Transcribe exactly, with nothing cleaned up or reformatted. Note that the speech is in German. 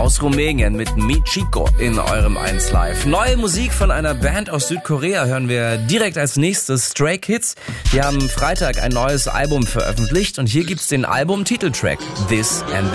aus Rumänien mit Michiko in eurem eins Live. Neue Musik von einer Band aus Südkorea hören wir direkt als nächstes. Stray Kids, die haben Freitag ein neues Album veröffentlicht und hier gibt's den Album-Titeltrack This and That.